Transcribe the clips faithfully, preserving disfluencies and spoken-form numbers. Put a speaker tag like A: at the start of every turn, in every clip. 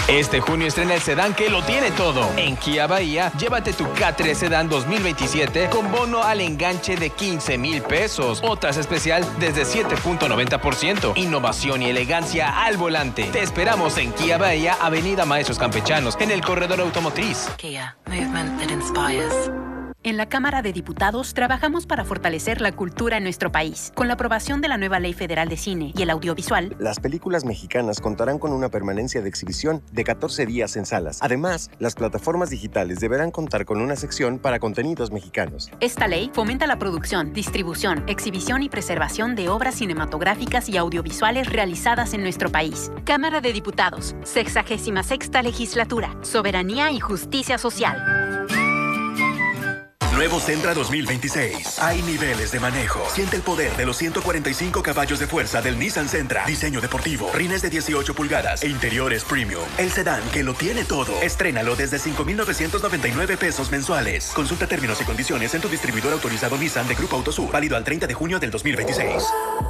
A: Este junio estrena el sedán que lo tiene todo. En Kia Bahía, llévate tu K tres Sedán dos mil veintisiete con bono al enganche de quince mil pesos. O tasa especial desde siete punto noventa por ciento. Innovación y elegancia al volante. Te esperamos en Kia Bahía, Avenida Maestros Campechanos, en el corredor automotriz.
B: Kia, movement that inspires.
C: En la Cámara de Diputados trabajamos para fortalecer la cultura en nuestro país. Con la aprobación de la nueva Ley Federal de Cine y el Audiovisual,
D: las películas mexicanas contarán con una permanencia de exhibición de catorce días en salas. Además, las plataformas digitales deberán contar con una sección para contenidos mexicanos.
C: Esta ley fomenta la producción, distribución, exhibición y preservación de obras cinematográficas y audiovisuales realizadas en nuestro país. Cámara de Diputados, sexagésima sexta legislatura, soberanía y justicia social.
E: Nuevo Sentra dos mil veintiséis. Hay niveles de manejo. Siente el poder de los ciento cuarenta y cinco caballos de fuerza del Nissan Sentra. Diseño deportivo, rines de dieciocho pulgadas e interiores premium. El sedán que lo tiene todo. Estrénalo desde cinco mil novecientos noventa y nueve pesos mensuales. Consulta términos y condiciones en tu distribuidor autorizado Nissan de Grupo Autosur. Válido al treinta de junio del dos mil veintiséis.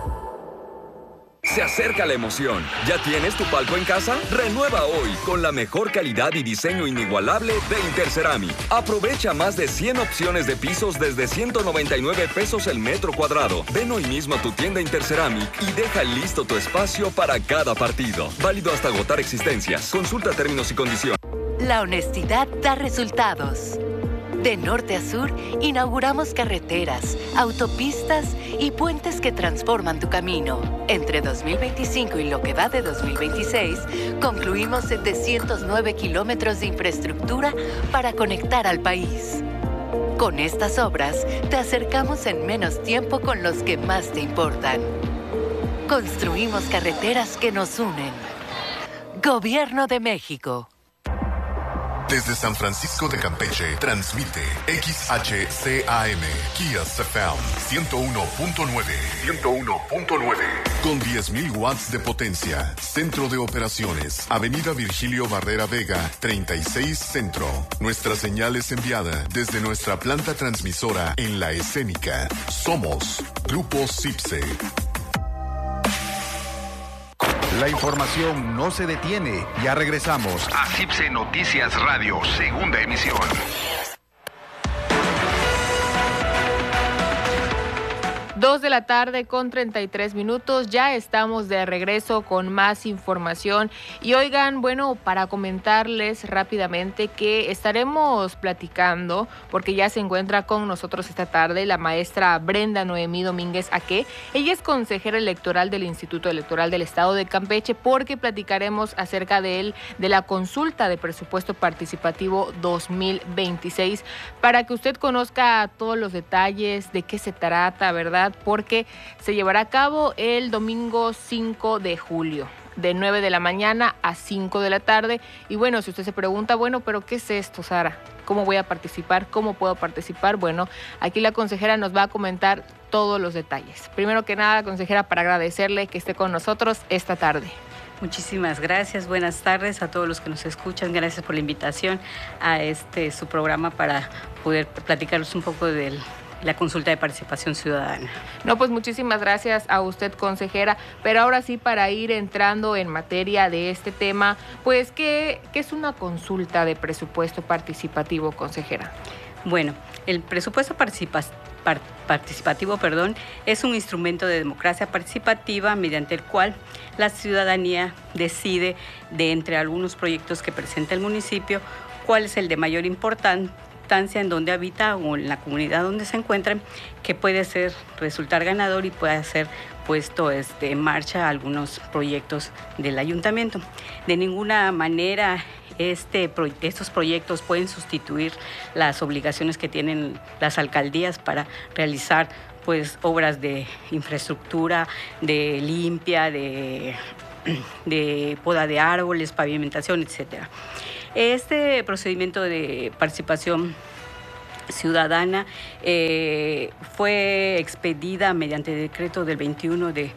F: Se acerca la emoción. ¿Ya tienes tu palco en casa? Renueva hoy con la mejor calidad y diseño inigualable de Interceramic. Aprovecha más de cien opciones de pisos desde ciento noventa y nueve pesos el metro cuadrado. Ven hoy mismo a tu tienda Interceramic y deja listo tu espacio para cada partido. Válido hasta agotar existencias. Consulta términos y condiciones.
B: La honestidad da resultados. De norte a sur, inauguramos carreteras, autopistas y puentes que transforman tu camino. Entre dos mil veinticinco y lo que va de dos mil veintiséis, concluimos setecientos nueve kilómetros de infraestructura para conectar al país. Con estas obras, te acercamos en menos tiempo con los que más te importan. Construimos carreteras que nos unen. Gobierno de México.
G: Desde San Francisco de Campeche, transmite X H C A M, Kias F M, ciento uno punto nueve. ciento uno punto nueve. Con diez mil watts de potencia. Centro de operaciones, Avenida Virgilio Barrera Vega, treinta y seis Centro. Nuestra señal es enviada desde nuestra planta transmisora en La Escénica. Somos Grupo CIPSE.
H: La información no se detiene. Ya regresamos a CIPSE Noticias Radio, segunda emisión.
I: Dos de la tarde con treinta y tres minutos, ya estamos de regreso con más información. Y oigan, bueno, para comentarles rápidamente que estaremos platicando, porque ya se encuentra con nosotros esta tarde la maestra Brenda Noemí Domínguez Aque. Ella es consejera electoral del Instituto Electoral del Estado de Campeche, porque platicaremos acerca de él, de la consulta de presupuesto participativo dos mil veintiséis, para que usted conozca todos los detalles, de qué se trata, ¿verdad? Porque se llevará a cabo el domingo cinco de julio, de nueve de la mañana a cinco de la tarde. Y bueno, si usted se pregunta, bueno, pero ¿qué es esto, Sara? ¿Cómo voy a participar? ¿Cómo puedo participar? Bueno, aquí la consejera nos va a comentar todos los detalles. Primero que nada, consejera, para agradecerle que esté con nosotros esta tarde.
J: Muchísimas gracias, buenas tardes a todos los que nos escuchan, gracias por la invitación a este su programa para poder platicarles un poco del la consulta de participación ciudadana.
I: No, pues muchísimas gracias a usted, consejera, pero ahora sí, para ir entrando en materia de este tema, pues, ¿qué, qué es una consulta de presupuesto participativo, consejera?
J: Bueno, el presupuesto participa, par, participativo perdón, es un instrumento de democracia participativa mediante el cual la ciudadanía decide, de entre algunos proyectos que presenta el municipio, cuál es el de mayor importancia en donde habita o en la comunidad donde se encuentran, que puede ser resultar ganador y puede ser puesto este, en marcha algunos proyectos del ayuntamiento. De ninguna manera este, estos proyectos pueden sustituir las obligaciones que tienen las alcaldías para realizar pues, obras de infraestructura, de limpia, de, de poda de árboles, pavimentación, etcétera. Este procedimiento de participación ciudadana eh, fue expedida mediante decreto del veintiuno de,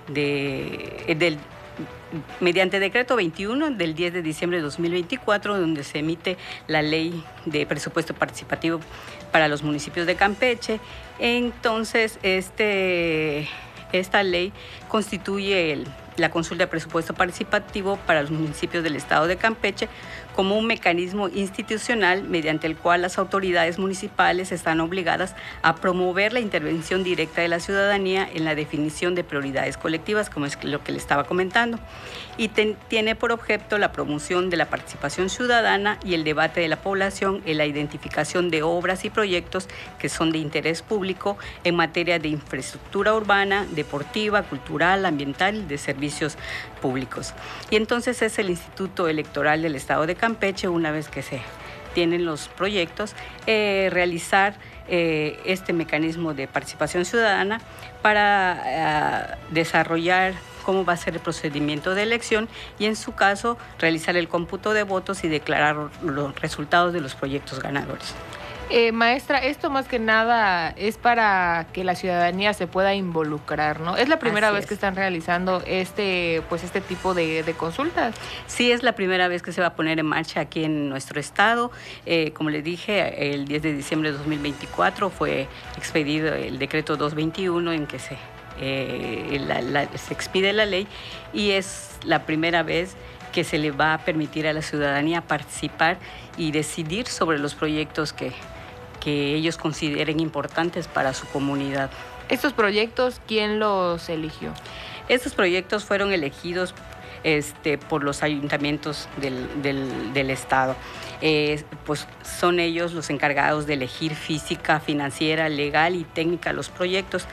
J: de del mediante decreto veintiuno del diez de diciembre de dos mil veinticuatro, donde se emite la ley de presupuesto participativo para los municipios de Campeche. Entonces, este esta ley constituye el la consulta de presupuesto participativo para los municipios del estado de Campeche como un mecanismo institucional mediante el cual las autoridades municipales están obligadas a promover la intervención directa de la ciudadanía en la definición de prioridades colectivas, como es lo que le estaba comentando, y ten, tiene por objeto la promoción de la participación ciudadana y el debate de la población en la identificación de obras y proyectos que son de interés público en materia de infraestructura urbana, deportiva, cultural, ambiental, de servicios públicos. Y entonces es el Instituto Electoral del Estado de Campeche, una vez que se tienen los proyectos, eh, realizar eh, este mecanismo de participación ciudadana para eh, desarrollar cómo va a ser el procedimiento de elección y, en su caso, realizar el cómputo de votos y declarar los resultados de los proyectos ganadores.
I: Eh, maestra, esto más que nada es para que la ciudadanía se pueda involucrar, ¿no? ¿Es la primera
J: Así
I: vez
J: es.
I: que están realizando este, pues este tipo de, de consultas?
J: Sí, es la primera vez que se va a poner en marcha aquí en nuestro estado. Eh, como les dije, el diez de diciembre de dos mil veinticuatro fue expedido el decreto doscientos veintiuno en que se, eh, la, la, se expide la ley, y es la primera vez que se le va a permitir a la ciudadanía participar y decidir sobre los proyectos que, que ellos consideren importantes para su comunidad.
I: ¿Estos proyectos quién los eligió?
J: Estos proyectos fueron elegidos este, por los ayuntamientos del, del, del estado. Eh, pues son ellos los encargados de elegir física, financiera, legal y técnica los proyectos.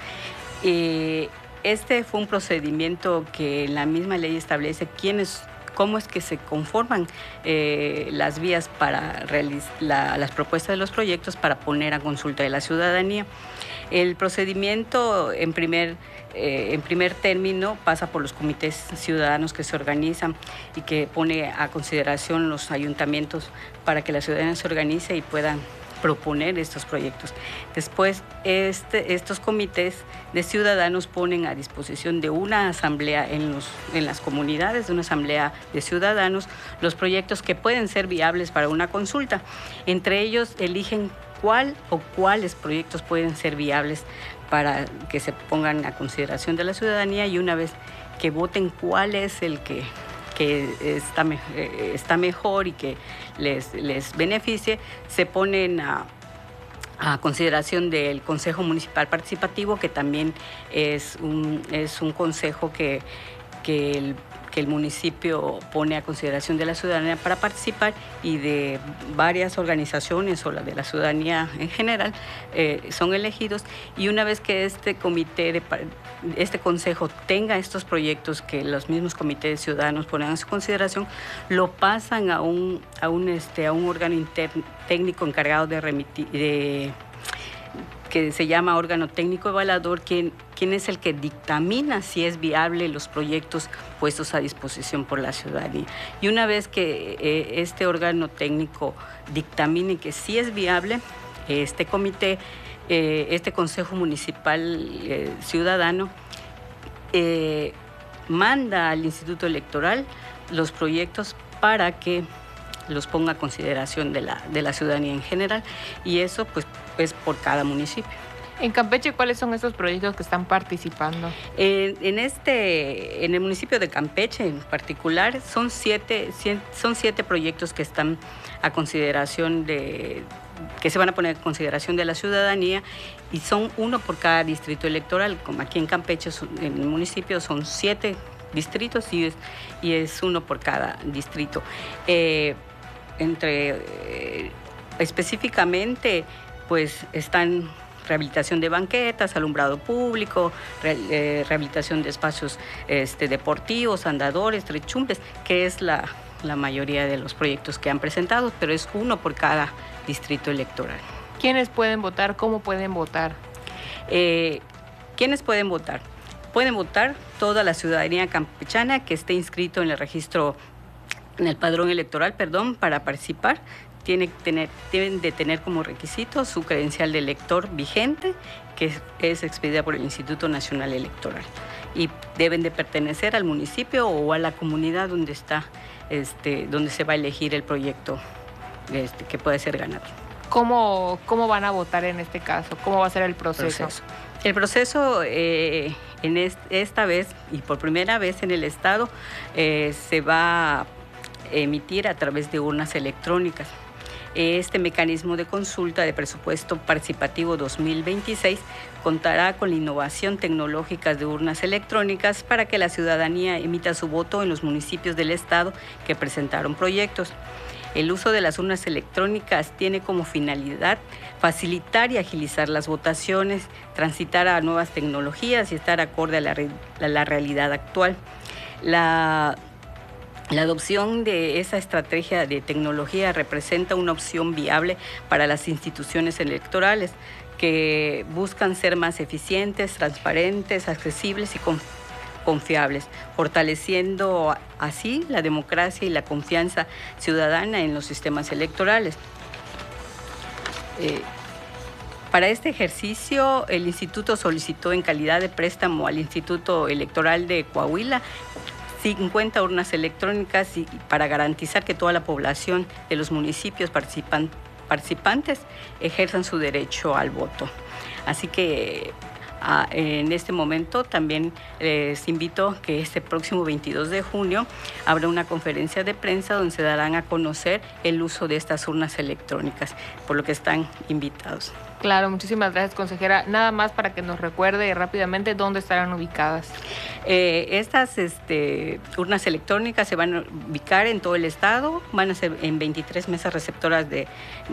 J: Eh, este fue un procedimiento que la misma ley establece quiénes cómo es que se conforman eh, las vías para realizar la, las propuestas de los proyectos para poner a consulta de la ciudadanía. El procedimiento en primer, eh, en primer término pasa por los comités ciudadanos que se organizan y que pone a consideración los ayuntamientos para que la ciudadanía se organice y puedan proponer estos proyectos. Después, este, estos comités de ciudadanos ponen a disposición de una asamblea en, los, en las comunidades, de una asamblea de ciudadanos, los proyectos que pueden ser viables para una consulta. Entre ellos eligen cuál o cuáles proyectos pueden ser viables para que se pongan a consideración de la ciudadanía, y una vez que voten cuál es el que que está, está mejor y que les, les beneficie, se ponen a, a consideración del Consejo Municipal Participativo, que también es un, es un consejo que, que, el, que el municipio pone a consideración de la ciudadanía para participar, y de varias organizaciones o la de la ciudadanía en general eh, son elegidos. Y una vez que este comité, de, este consejo tenga estos proyectos que los mismos comités ciudadanos ponen a su consideración, lo pasan a un, a un, este, a un órgano interno, técnico encargado de remitir, de, que se llama órgano técnico evaluador, quien, quien es el que dictamina si es viable los proyectos puestos a disposición por la ciudadanía. Y una vez que eh, este órgano técnico dictamine que sí es viable, este comité, eh, este Consejo Municipal eh, Ciudadano, eh, manda al Instituto Electoral los proyectos para que los ponga a consideración de la, de la ciudadanía en general, y eso pues es por cada municipio.
I: En Campeche, ¿cuáles son estos proyectos que están participando?
J: En, en, este, en el municipio de Campeche en particular, son siete, son siete proyectos que están a consideración de, que se van a poner a consideración de la ciudadanía, y son uno por cada distrito electoral. Como aquí en Campeche, en el municipio, son siete distritos y es, y es uno por cada distrito. Eh, entre eh, específicamente, pues están rehabilitación de banquetas, alumbrado público, re, eh, rehabilitación de espacios este, deportivos, andadores, trechumbres, que es la, la mayoría de los proyectos que han presentado, pero es uno por cada distrito electoral.
I: ¿Quiénes pueden votar? ¿Cómo pueden votar?
J: Eh, ¿Quiénes pueden votar? Pueden votar toda la ciudadanía campechana que esté inscrito en el registro, en el padrón electoral, perdón, para participar. Tiene que tener, deben de tener como requisito su credencial de elector vigente, que es, es expedida por el Instituto Nacional Electoral, y deben de pertenecer al municipio o a la comunidad donde está, este, donde se va a elegir el proyecto este, que puede ser ganador.
I: ¿Cómo, ¿Cómo van a votar en este caso? ¿Cómo va a ser el proceso?
J: proceso. El proceso eh, En esta vez, y por primera vez en el Estado, eh, se va a emitir a través de urnas electrónicas. Este mecanismo de consulta de presupuesto participativo dos mil veintiséis contará con la innovación tecnológica de urnas electrónicas para que la ciudadanía emita su voto en los municipios del Estado que presentaron proyectos. El uso de las urnas electrónicas tiene como finalidad facilitar y agilizar las votaciones, transitar a nuevas tecnologías y estar acorde a la, a la realidad actual. La La adopción de esa estrategia de tecnología representa una opción viable para las instituciones electorales que buscan ser más eficientes, transparentes, accesibles y confiables, fortaleciendo así la democracia y la confianza ciudadana en los sistemas electorales. Eh, Para este ejercicio, el Instituto solicitó en calidad de préstamo al Instituto Electoral de Coahuila cincuenta urnas electrónicas y para garantizar que toda la población de los municipios participan, participantes ejerzan su derecho al voto. Así que a, en este momento también les invito que este próximo veintidós de junio habrá una conferencia de prensa donde se darán a conocer el uso de estas urnas electrónicas, por lo que están invitados.
I: Claro, muchísimas gracias, consejera. Nada más para que nos recuerde rápidamente dónde estarán ubicadas.
J: Eh, estas este, urnas electrónicas se van a ubicar en todo el estado, van a ser en veintitrés mesas receptoras de,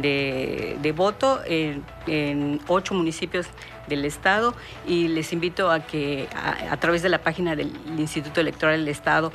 J: de, de voto en, en ocho municipios del estado, y les invito a que a, a través de la página del Instituto Electoral del Estado,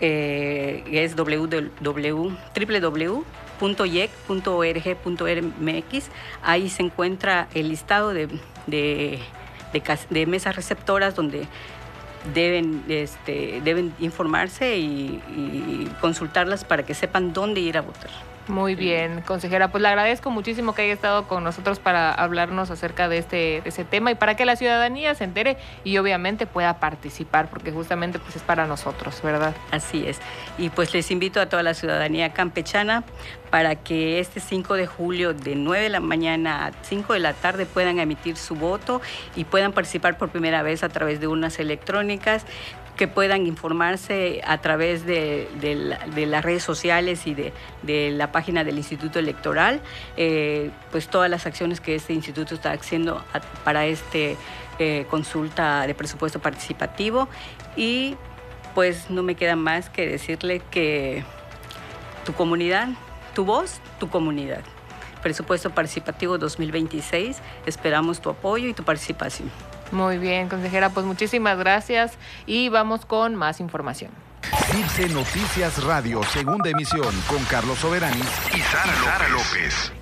J: eh, es w w w punto i e c punto org punto m x, ahí se encuentra el listado de, de, de, de mesas receptoras donde deben, este, deben informarse y, y consultarlas para que sepan dónde ir a votar.
I: Muy bien, consejera, pues le agradezco muchísimo que haya estado con nosotros para hablarnos acerca de este de ese tema y para que la ciudadanía se entere y obviamente pueda participar, porque justamente pues es para nosotros, ¿verdad?
J: Así es. Y pues les invito a toda la ciudadanía campechana para que este cinco de julio de nueve de la mañana a cinco de la tarde puedan emitir su voto y puedan participar por primera vez a través de urnas electrónicas, que puedan informarse a través de, de, la, de las redes sociales y de, de la página del Instituto Electoral, eh, pues todas las acciones que este instituto está haciendo a, para este eh, consulta de presupuesto participativo. Y pues no me queda más que decirle que tu comunidad, tu voz, tu comunidad. Presupuesto participativo dos mil veintiséis, esperamos tu apoyo y tu participación.
I: Muy bien, consejera, pues muchísimas gracias y vamos con más información.
H: C I B C E Noticias Radio, segunda emisión, con Carlos Soberanis y Sara, Sara López.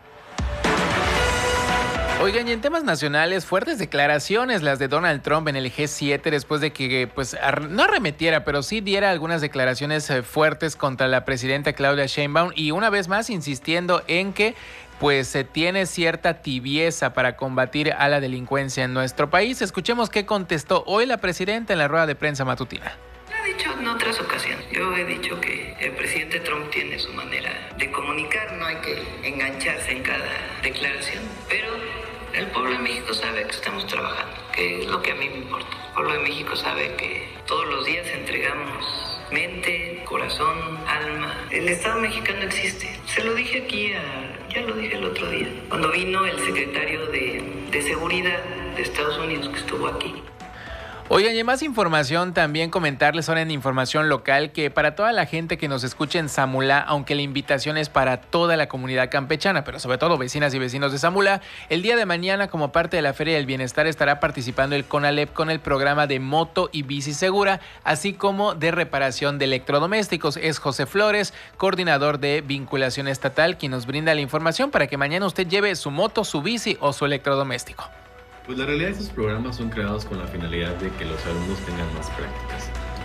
K: Oigan, y en temas nacionales, fuertes declaraciones las de Donald Trump en el G siete después de que, pues, no arremetiera, pero sí diera algunas declaraciones fuertes contra la presidenta Claudia Sheinbaum, y una vez más insistiendo en que pues se tiene cierta tibieza para combatir a la delincuencia en nuestro país. Escuchemos qué contestó hoy la presidenta en la rueda de prensa matutina.
L: Lo he dicho en otras ocasiones. Yo he dicho que el presidente Trump tiene su manera de comunicar, no hay que engancharse en cada declaración, pero el pueblo de México sabe que estamos trabajando, que es lo que a mí me importa. El pueblo de México sabe que todos los días entregamos mente, corazón, alma. El Estado mexicano existe. Se lo dije aquí, a, ya lo dije el otro día, cuando vino el secretario de, de Seguridad de Estados Unidos que estuvo aquí.
K: Oigan, y más información, también comentarles ahora en información local que para toda la gente que nos escuche en Zamulá, aunque la invitación es para toda la comunidad campechana, pero sobre todo vecinas y vecinos de Zamulá, el día de mañana, como parte de la Feria del Bienestar, estará participando el CONALEP con el programa de moto y bici segura, así como de reparación de electrodomésticos. Es José Flores, coordinador de vinculación estatal, quien nos brinda la información para que mañana usted lleve su moto, su bici o su electrodoméstico.
M: Pues la realidad, estos programas son creados con la finalidad de que los alumnos tengan más prácticas.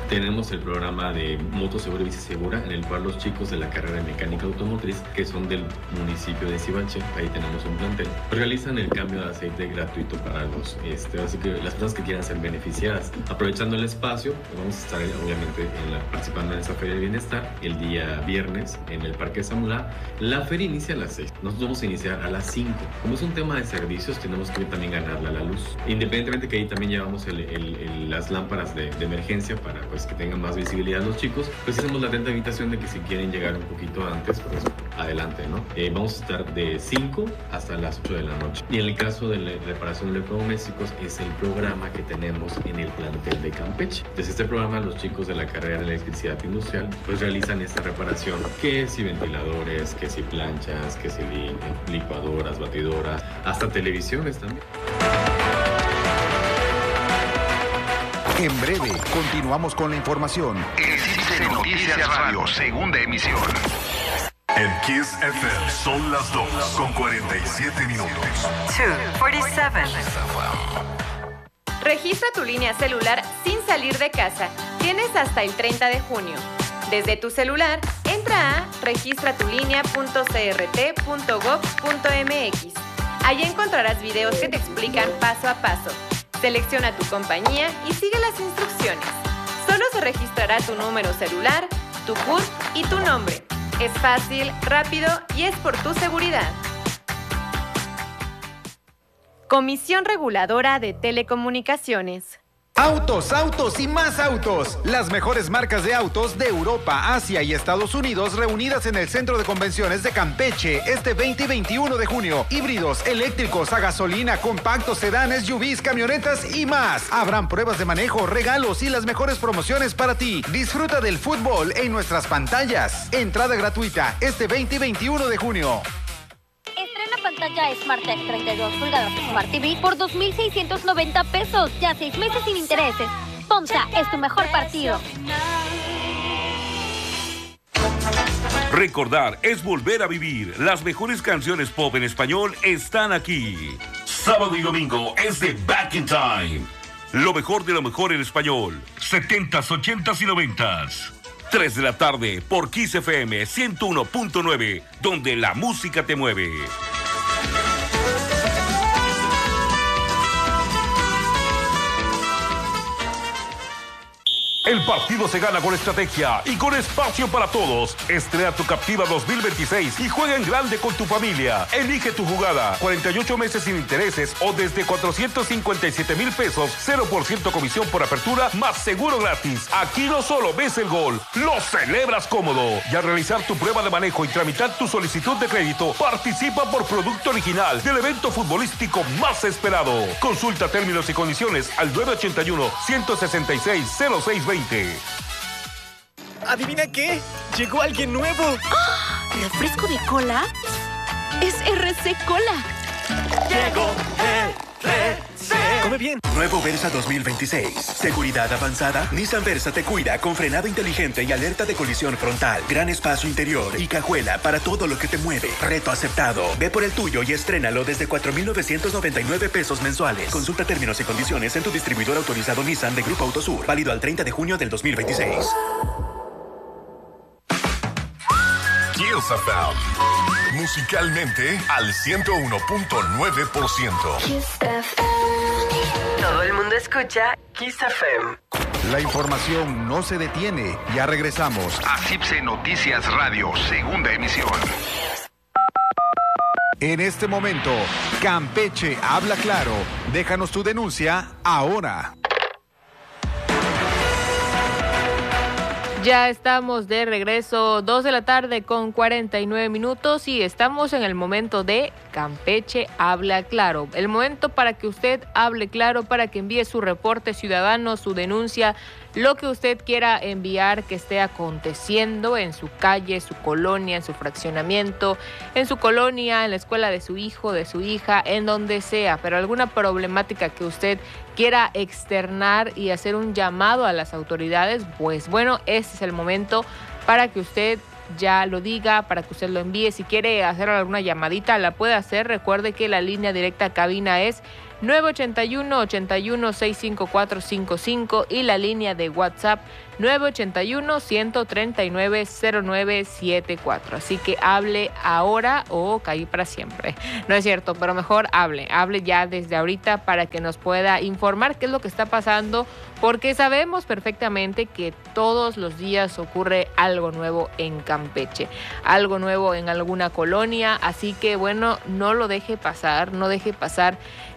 M: Tenemos el programa de Moto Segura y Bici Segura, en el cual los chicos de la carrera de mecánica automotriz, que son del municipio de Sibanche, ahí tenemos un plantel, realizan el cambio de aceite gratuito para los, este, así que las personas que quieran ser beneficiadas. Aprovechando el espacio, vamos a estar obviamente en la, participando en esa Feria de Bienestar el día viernes en el Parque Samulá. La feria inicia a las seis, nosotros vamos a iniciar a las cinco. Como es un tema de servicios, tenemos que también ganarle a la luz. Independientemente que ahí también llevamos el, el, el, las lámparas de, de emergencia para pues, que tengan más visibilidad los chicos, pues hacemos la atenta invitación de que si quieren llegar un poquito antes, pues adelante, ¿no? Eh, vamos a estar de cinco hasta las ocho de la noche. Y en el caso de la reparación de electrodomésticos, es el programa que tenemos en el plantel de Campeche. Desde este programa, los chicos de la carrera de electricidad industrial pues realizan esta reparación, que si ventiladores, que si planchas, que si li licuadoras, batidoras, hasta televisiones también.
H: En breve, continuamos con la información. En Cipse Noticias Radio, segunda emisión.
G: En Kiss F M son las dos con cuarenta y siete minutos.
N: dos cuarenta y siete. Registra tu línea celular sin salir de casa. Tienes hasta el treinta de junio. Desde tu celular, entra a registra tu línea punto c r t punto gov punto m x. Allí encontrarás videos que te explican paso a paso. Selecciona tu compañía y sigue las instrucciones. Solo se registrará tu número celular, tu C U R y tu nombre. Es fácil, rápido y es por tu seguridad. Comisión Reguladora de Telecomunicaciones.
O: Autos, autos y más autos. Las mejores marcas de autos de Europa, Asia y Estados Unidos reunidas en el Centro de Convenciones de Campeche este veinte y veintiuno de junio. Híbridos, eléctricos, a gasolina, compactos, sedanes, S U Vs, camionetas y más. Habrán pruebas de manejo, regalos y las mejores promociones para ti. Disfruta del fútbol en nuestras pantallas. Entrada gratuita este veinte y veintiuno de junio.
P: Estrena pantalla Smart T V treinta y dos pulgadas Smart T V por dos mil seiscientos noventa pesos, ya seis meses sin intereses. FOMSA es tu mejor partido.
Q: Recordar es volver a vivir. Las mejores canciones pop en español están aquí. Sábado y domingo es de Back in Time. Lo mejor de lo mejor en español. setentas, ochentas y noventas. tres de la tarde por Kiss F M ciento uno punto nueve, donde la música te mueve. El partido se gana con estrategia y con espacio para todos. Estrena tu Captiva dos mil veintiséis y juega en grande con tu familia. Elige tu jugada. cuarenta y ocho meses sin intereses o desde cuatrocientos cincuenta y siete mil pesos. cero por ciento comisión por apertura más seguro gratis. Aquí no solo ves el gol, lo celebras cómodo. Y al realizar tu prueba de manejo y tramitar tu solicitud de crédito, participa por producto original del evento futbolístico más esperado. Consulta términos y condiciones al nueve ochenta y uno, ciento sesenta y seis, cero seis veinte.
R: ¿Adivina qué? Llegó alguien nuevo.
S: ¡Oh! ¿Refresco de cola? Es R C Cola.
R: Llegó R C. Come bien.
E: Nuevo Versa dos mil veintiséis. Seguridad avanzada. Nissan Versa te cuida con frenado inteligente y alerta de colisión frontal. Gran espacio interior y cajuela para todo lo que te mueve. Reto aceptado. Ve por el tuyo y estrénalo desde cuatro mil novecientos noventa y nueve pesos mensuales. Consulta términos y condiciones en tu distribuidor autorizado Nissan de Grupo Autosur. Válido al treinta de junio del dos mil veintiséis.
G: Kiss F M. Musicalmente al ciento uno punto nueve por ciento.
N: Todo el mundo escucha Kiss F M.
H: La información no se detiene. Ya regresamos a Cipse Noticias Radio, segunda emisión. En este momento, Campeche habla claro. Déjanos tu denuncia ahora.
I: Ya estamos de regreso, dos de la tarde con cuarenta y nueve minutos y estamos en el momento de Campeche Habla Claro. El momento para que usted hable claro, para que envíe su reporte ciudadano, su denuncia, lo que usted quiera enviar que esté aconteciendo en su calle, su colonia, en su fraccionamiento, en su colonia, en la escuela de su hijo, de su hija, en donde sea, pero alguna problemática que usted quiera externar y hacer un llamado a las autoridades, pues bueno, este es el momento para que usted ya lo diga, para que usted lo envíe. Si quiere hacer alguna llamadita, la puede hacer. Recuerde que la línea directa a cabina es nueve ocho uno, ocho uno seis cinco cuatro cinco cinco y la línea de WhatsApp nueve ocho uno, uno tres nueve, cero nueve siete cuatro. Así que hable ahora o caí para siempre. No es cierto, pero mejor hable, hable ya desde ahorita para que nos pueda informar qué es lo que está pasando, porque sabemos perfectamente que todos los días ocurre algo nuevo en Campeche, algo nuevo en alguna colonia, así que bueno, no lo deje pasar, no deje pasar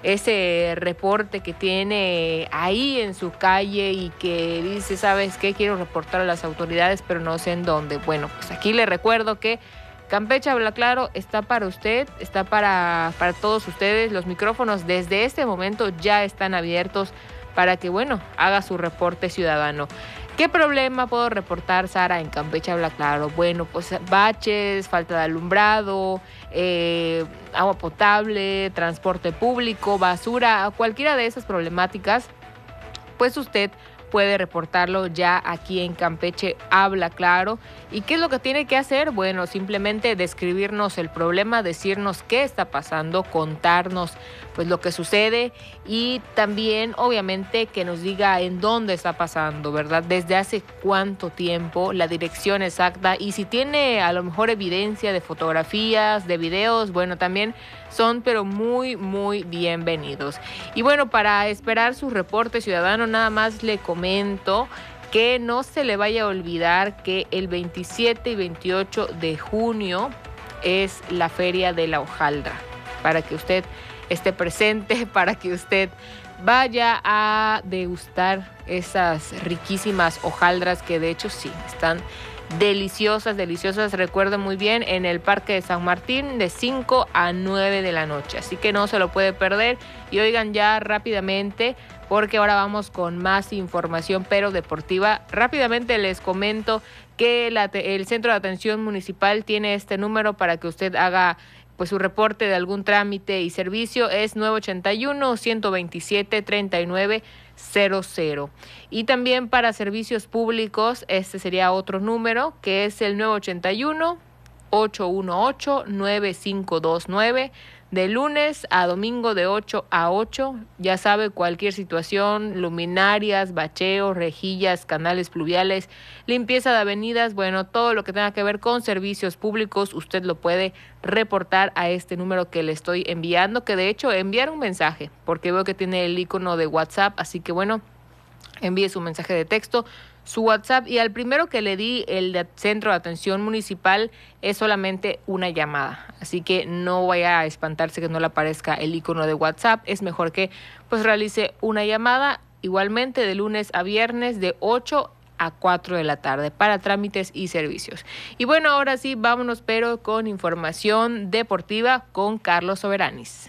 I: ese reporte que tiene ahí en su calle y que dice, ¿sabes qué? Quiero reportar a las autoridades, pero no sé en dónde. Bueno, pues aquí le recuerdo que Campeche Habla Claro está para usted, está para, para todos ustedes. Los micrófonos desde este momento ya están abiertos para que, bueno, haga su reporte ciudadano. ¿Qué problema puedo reportar, Sara, en Campeche Habla Claro? Bueno, pues baches, falta de alumbrado, eh, agua potable, transporte público, basura, cualquiera de esas problemáticas, pues usted puede reportarlo ya aquí en Campeche Habla Claro. ¿Y qué es lo que tiene que hacer? Bueno, simplemente describirnos el problema, decirnos qué está pasando, contarnos pues lo que sucede y también obviamente que nos diga en dónde está pasando, ¿verdad? Desde hace cuánto tiempo, la dirección exacta y si tiene a lo mejor evidencia de fotografías, de videos, bueno, también son pero muy, muy bienvenidos. Y bueno, para esperar su reporte ciudadano, nada más le comento que no se le vaya a olvidar que el veintisiete y veintiocho de junio es la Feria de la Hojaldra, para que usted esté presente, para que usted vaya a degustar esas riquísimas hojaldras que de hecho sí, están deliciosas, deliciosas. Recuerden muy bien, en el Parque de San Martín de cinco a nueve de la noche, así que no se lo puede perder. Y oigan ya rápidamente, porque ahora vamos con más información pero deportiva. Rápidamente les comento que la, el Centro de Atención Municipal tiene este número para que usted haga pues su reporte de algún trámite y servicio. Es nueve ocho uno, uno dos siete, tres nueve cero cero. Y también para servicios públicos, este sería otro número, que es el nueve ocho uno, ocho uno ocho, nueve cinco dos nueve. De lunes a domingo de ocho a ocho, ya sabe, cualquier situación, luminarias, bacheos, rejillas, canales pluviales, limpieza de avenidas, bueno, todo lo que tenga que ver con servicios públicos, usted lo puede reportar a este número que le estoy enviando, que de hecho enviar un mensaje, porque veo que tiene el icono de WhatsApp, así que bueno, envíe su mensaje de texto, su WhatsApp, y al primero que le di, el de Centro de Atención Municipal, es solamente una llamada. Así que no vaya a espantarse que no le aparezca el icono de WhatsApp. Es mejor que pues realice una llamada, igualmente de lunes a viernes de ocho a cuatro de la tarde para trámites y servicios. Y bueno, ahora sí, vámonos pero con información deportiva con Carlos Soberanis.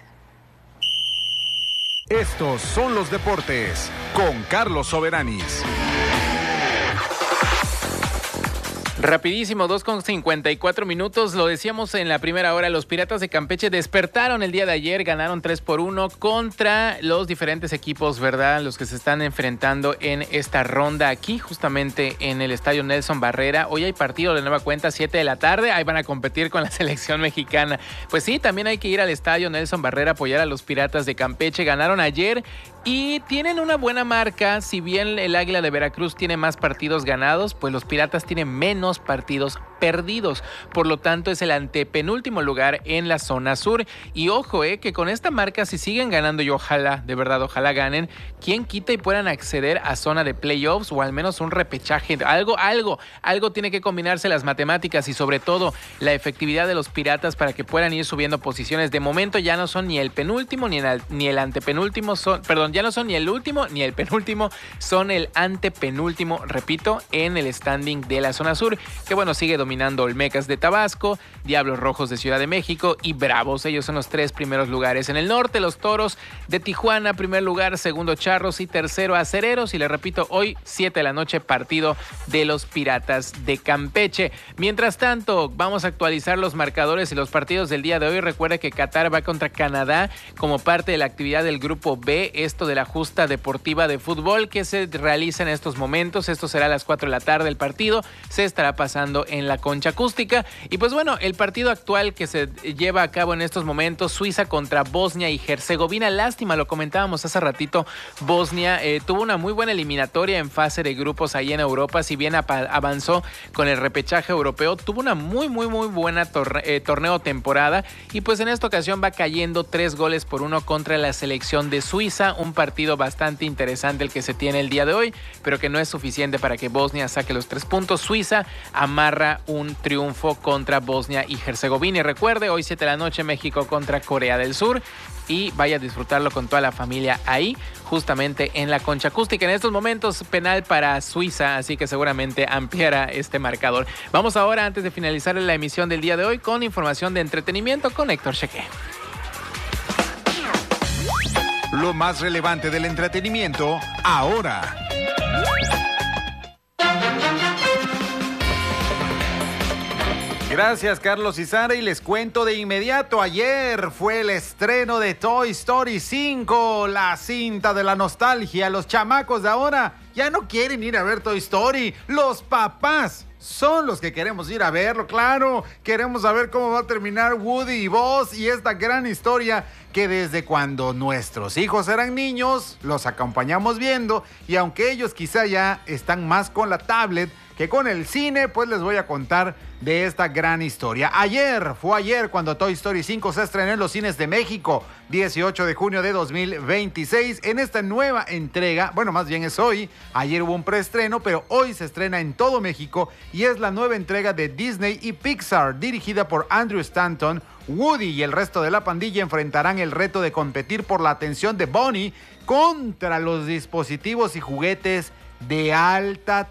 H: Estos son los deportes con Carlos Soberanis.
K: Rapidísimo, dos con cincuenta y cuatro minutos, lo decíamos en la primera hora, los Piratas de Campeche despertaron el día de ayer, ganaron tres por uno contra los diferentes equipos, ¿verdad? Los que se están enfrentando en esta ronda aquí, justamente en el Estadio Nelson Barrera. Hoy hay partido de nueva cuenta, siete de la tarde, ahí van a competir con la selección mexicana. Pues sí, también hay que ir al Estadio Nelson Barrera a apoyar a los Piratas de Campeche, ganaron ayer y tienen una buena marca. Si bien el Águila de Veracruz tiene más partidos ganados, pues los Piratas tienen menos partidos perdidos. Por lo tanto, es el antepenúltimo lugar en la zona sur. Y ojo, eh, que con esta marca, si siguen ganando, y ojalá, de verdad, ojalá ganen, quién quita y puedan acceder a zona de playoffs o al menos un repechaje. Algo, algo, algo tiene que combinarse las matemáticas y sobre todo la efectividad de los Piratas para que puedan ir subiendo posiciones. De momento ya no son ni el penúltimo ni el, ni el antepenúltimo, son, perdón, ya no son ni el último ni el penúltimo, son el antepenúltimo, repito, en el standing de la zona sur, que bueno, sigue dominando Olmecas de Tabasco, Diablos Rojos de Ciudad de México y Bravos. Ellos son los tres primeros lugares. En el norte, los Toros de Tijuana, primer lugar, segundo Charros y tercero Acereros. Y le repito, hoy siete de la noche, partido de los Piratas de Campeche. Mientras tanto, vamos a actualizar los marcadores y los partidos del día de hoy. Recuerda que Qatar va contra Canadá como parte de la actividad del Grupo B, esto de la justa deportiva de fútbol que se realiza en estos momentos. Esto será a las cuatro de la tarde. El partido se estará pasando en la concha acústica. Y pues bueno, el partido actual que se lleva a cabo en estos momentos, Suiza contra Bosnia y Herzegovina. Lástima, lo comentábamos hace ratito, Bosnia eh, tuvo una muy buena eliminatoria en fase de grupos ahí en Europa. Si bien avanzó con el repechaje europeo, tuvo una muy, muy, muy buena torne eh, torneo temporada. Y pues en esta ocasión va cayendo tres goles por uno contra la selección de Suiza. Un partido bastante interesante el que se tiene el día de hoy, pero que no es suficiente para que Bosnia saque los tres puntos. Suiza amarra un triunfo contra Bosnia y Herzegovina. Y recuerde, hoy siete de la noche, México contra Corea del Sur. Y vaya a disfrutarlo con toda la familia ahí, justamente en la concha acústica. En estos momentos, penal para Suiza, así que seguramente ampliará este marcador. Vamos ahora, antes de finalizar la emisión del día de hoy, con información de entretenimiento con Héctor Cheque.
O: Lo más relevante del entretenimiento, ahora. Gracias, Carlos y Sara, y les cuento de inmediato. Ayer fue el estreno de Toy Story cinco, la cinta de la nostalgia. Los chamacos de ahora ya no quieren ir a ver Toy Story. Los papás son los que queremos ir a verlo, claro. Queremos saber cómo va a terminar Woody y Buzz y esta gran historia que desde cuando nuestros hijos eran niños los acompañamos viendo, y aunque ellos quizá ya están más con la tablet que con el cine, pues les voy a contar de esta gran historia. Ayer, fue ayer cuando Toy Story cinco se estrenó en los cines de México, dieciocho de junio de dos mil veintiséis, en esta nueva entrega. Bueno, más bien es hoy. Ayer hubo un preestreno, pero hoy se estrena en todo México y es la nueva entrega de Disney y Pixar, dirigida por Andrew Stanton. Woody y el resto de la pandilla enfrentarán el reto de competir por la atención de Bonnie contra los dispositivos y juguetes de alta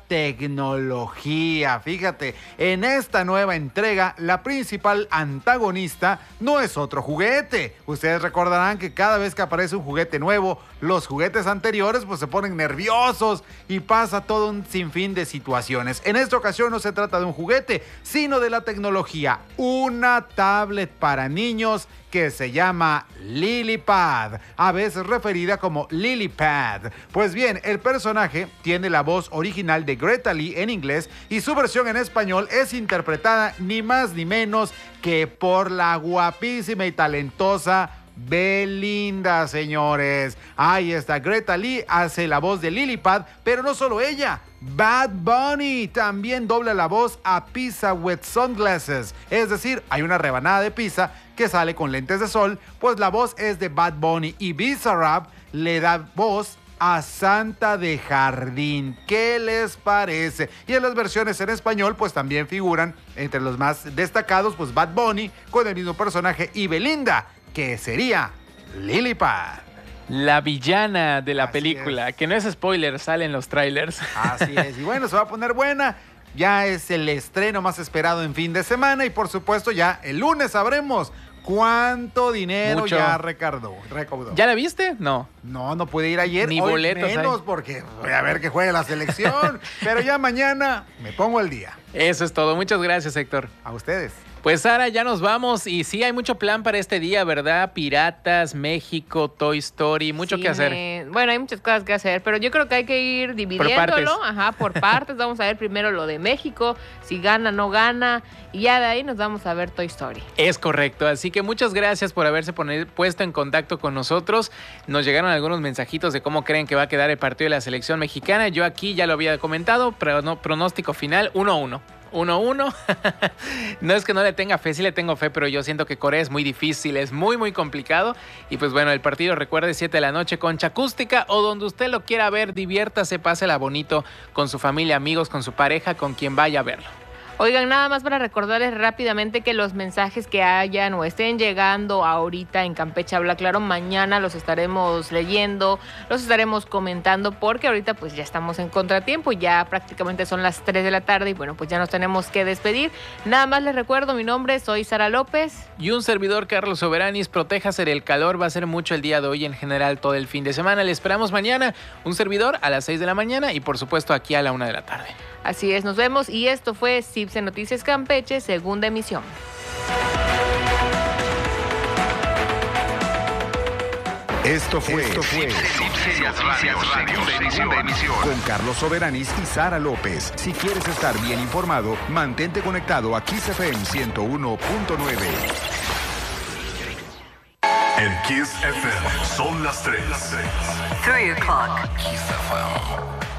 O: tecnología. Fíjate, en esta nueva entrega, la principal antagonista no es otro juguete. Ustedes recordarán que cada vez que aparece un juguete nuevo, los juguetes anteriores pues se ponen nerviosos y pasa todo un sinfín de situaciones. En esta ocasión no se trata de un juguete, sino de la tecnología. Una tablet para niños que se llama LilyPad, a veces referida como LilyPad. Pues bien, el personaje tiene la voz original de Greta Lee en inglés y su versión en español es interpretada ni más ni menos que por la guapísima y talentosa Belinda, señores. Ahí está, Greta Lee hace la voz de LilyPad, pero no solo ella. Bad Bunny también dobla la voz a Pizza with Sunglasses. Es decir, hay una rebanada de pizza que sale con lentes de sol, pues la voz es de Bad Bunny. Y Bizarrap le da voz a Santa de Jardín. ¿Qué les parece? Y en las versiones en español pues también figuran entre los más destacados pues Bad Bunny con el mismo personaje y Belinda, que sería LilyPad.
K: La villana de la Así película, es. Que no es spoiler, sale en los trailers.
O: Así es, y bueno, se va a poner buena. Ya es el estreno más esperado en fin de semana y por supuesto ya el lunes sabremos cuánto dinero Mucho. ya recaudó, recaudó.
K: ¿Ya la viste? No.
O: No, no pude ir ayer.
K: Ni
O: Hoy
K: boletos
O: menos
K: hay.
O: Porque voy a ver que juegue la selección. Pero ya mañana me pongo al día.
K: Eso es todo. Muchas gracias, Héctor.
O: A ustedes.
K: Pues Sara, ya nos vamos y sí, hay mucho plan para este día, ¿verdad? Piratas, México, Toy Story, mucho
I: sí,
K: que hacer.
I: Me... Bueno, hay muchas cosas que hacer, pero yo creo que hay que ir dividiéndolo.
K: Por partes.
I: Ajá, por partes. Vamos a ver primero lo de México, si gana, no gana, y ya de ahí nos vamos a ver Toy Story.
K: Es correcto, así que muchas gracias por haberse poner, puesto en contacto con nosotros. Nos llegaron algunos mensajitos de cómo creen que va a quedar el partido de la selección mexicana. Yo aquí ya lo había comentado, pero no, pronóstico final uno a uno. uno uno. No es que no le tenga fe, sí le tengo fe, pero yo siento que Corea es muy difícil, es muy, muy complicado. Y pues bueno, el partido, recuerde, siete de la noche, concha acústica, o donde usted lo quiera ver, diviértase, pásela bonito con su familia, amigos, con su pareja, con quien vaya a verlo.
I: Oigan, nada más para recordarles rápidamente que los mensajes que hayan o estén llegando ahorita en Campeche Habla Claro, mañana los estaremos leyendo, los estaremos comentando, porque ahorita pues ya estamos en contratiempo, ya prácticamente son las tres de la tarde y bueno, pues ya nos tenemos que despedir. Nada más les recuerdo, mi nombre, soy Sara López.
K: Y un servidor, Carlos Soberanis. Protéjase del calor, va a ser mucho el día de hoy, en general todo el fin de semana. Le esperamos mañana, un servidor a las seis de la mañana y por supuesto aquí a la una de la tarde.
I: Así es, nos vemos y esto fue Cipse Noticias Campeche, segunda emisión.
O: Esto fue, Esto fue segunda emisión con Carlos Soberanis y Sara López. Si quieres estar bien informado, mantente conectado a Kiss F M ciento uno punto nueve.
G: En Kiss F M son las tres.
B: three o'clock.
G: Kiss F M.